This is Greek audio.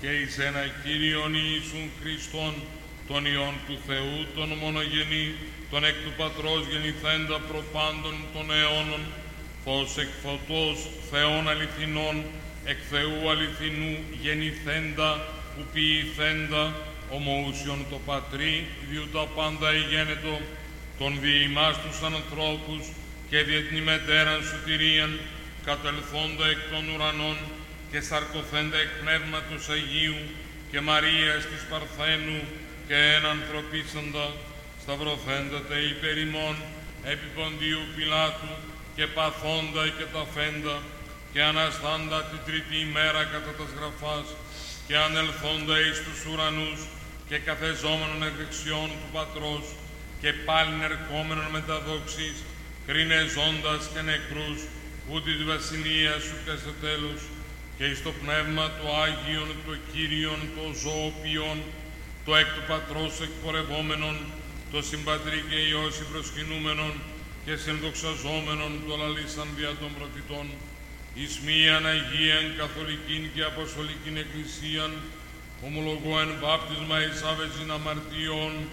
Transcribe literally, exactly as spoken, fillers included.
και εις ένα Κύριον Ιησούν Χριστόν, τον Υιόν του Θεού, τον μονογενή, τον εκ του Πατρός γεννηθέντα προπάντων των αιώνων, φως εκ φωτός, Θεών αληθινών, εκ Θεού αληθινού γεννηθέντα, που ποιηθέντα, ομοούσιον το Πατρί, διού τα πάντα εγένετο, τον διημάς τους ανθρώπους και δια την ημετέραν σωτηρίαν, κατελθόντα εκ των ουρανών και σαρκωθέντα εκ Πνεύματος Αγίου και Μαρίας της Παρθένου και εν ανθρωπίσαντα, σταυρωθέντα τε υπέρ ημών επί Ποντίου Πιλάτου και παθόντα και ταφέντα και αναστάντα την τρίτη ημέρα κατά τας γραφάς και ανελθόντα εις τους ουρανούς και καθεζόμενον εκ δεξιών του Πατρός και πάλιν ερχόμενον με τα δόξης, κρίνε ζώντας και νεκρούς, ούτη τη βασιλεία σου και στο τέλος, και εις το Πνεύμα το Άγιον, το Κύριον, το ζωοποιόν, το εκ του Πατρός εκπορευόμενον, το συμπατρί και Υιός προσκυνούμενον και συνδοξαζόμενον το λαλήσαν δια των προφητών, εις μίαν Αγίαν Καθολικήν και Αποστολικήν Εκκλησίαν, ομολογώ εν βάπτισμα εις άβεζιν αμαρτιών,